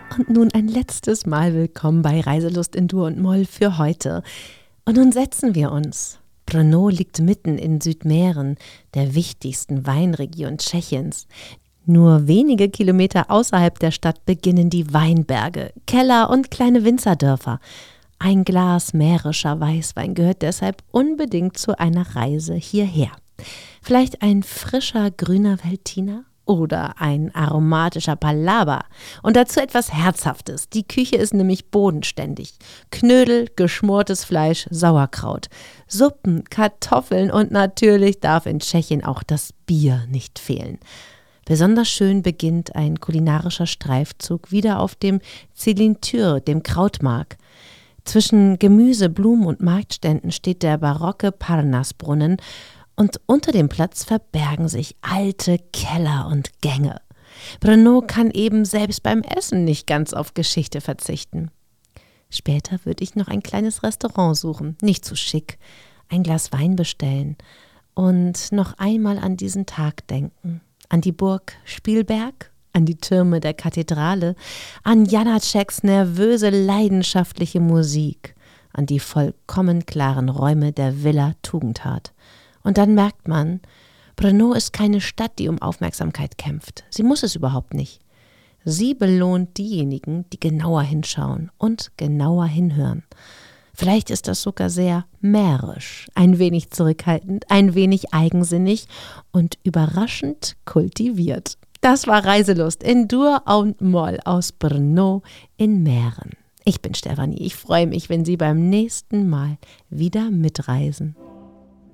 Und nun ein letztes Mal willkommen bei Reiselust in Dur und Moll für heute. Und nun setzen wir uns. Brno liegt mitten in Südmähren, der wichtigsten Weinregion Tschechiens. Nur wenige Kilometer außerhalb der Stadt beginnen die Weinberge, Keller und kleine Winzerdörfer. Ein Glas mährischer Weißwein gehört deshalb unbedingt zu einer Reise hierher. Vielleicht ein frischer grüner Veltliner? Oder ein aromatischer Palava. Und dazu etwas Herzhaftes. Die Küche ist nämlich bodenständig. Knödel, geschmortes Fleisch, Sauerkraut, Suppen, Kartoffeln und natürlich darf in Tschechien auch das Bier nicht fehlen. Besonders schön beginnt ein kulinarischer Streifzug wieder auf dem Zielintyr, dem Krautmark. Zwischen Gemüse, Blumen und Marktständen steht der barocke Parnassbrunnen. Und unter dem Platz verbergen sich alte Keller und Gänge. Brno kann eben selbst beim Essen nicht ganz auf Geschichte verzichten. Später würde ich noch ein kleines Restaurant suchen, nicht zu schick, ein Glas Wein bestellen und noch einmal an diesen Tag denken. An die Burg Spielberg, an die Türme der Kathedrale, an Janáčeks nervöse, leidenschaftliche Musik, an die vollkommen klaren Räume der Villa Tugendhat. Und dann merkt man, Brno ist keine Stadt, die um Aufmerksamkeit kämpft. Sie muss es überhaupt nicht. Sie belohnt diejenigen, die genauer hinschauen und genauer hinhören. Vielleicht ist das sogar sehr mährisch, ein wenig zurückhaltend, ein wenig eigensinnig und überraschend kultiviert. Das war Reiselust in Dur und Moll aus Brno in Mähren. Ich bin Stefanie. Ich freue mich, wenn Sie beim nächsten Mal wieder mitreisen.